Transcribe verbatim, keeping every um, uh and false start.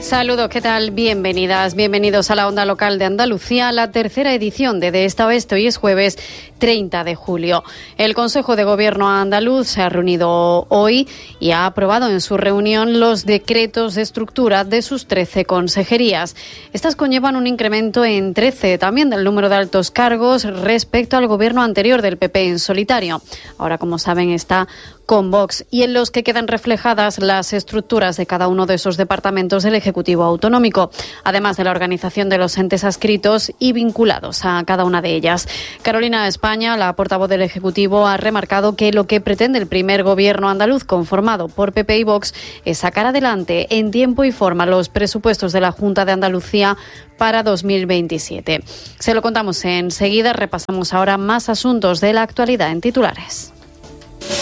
Saludos, ¿qué tal? Bienvenidas, bienvenidos a la Onda Local de Andalucía, la tercera edición de De Esta Oeste. Hoy es jueves treinta de julio. El Consejo de Gobierno andaluz se ha reunido hoy y ha aprobado en su reunión los decretos de estructura de sus trece consejerías. Estas conllevan un incremento en trece también del número de altos cargos respecto al gobierno anterior del P P en solitario. Ahora, como saben, está con Vox, y en los que quedan reflejadas las estructuras de cada uno de esos departamentos del Ejecutivo Autonómico, además de la organización de los entes adscritos y vinculados a cada una de ellas. Carolina España, la portavoz del Ejecutivo, ha remarcado que lo que pretende el primer gobierno andaluz conformado por P P y Vox es sacar adelante en tiempo y forma los presupuestos de la Junta de Andalucía para dos mil veintisiete. Se lo contamos enseguida, repasamos ahora más asuntos de la actualidad en titulares.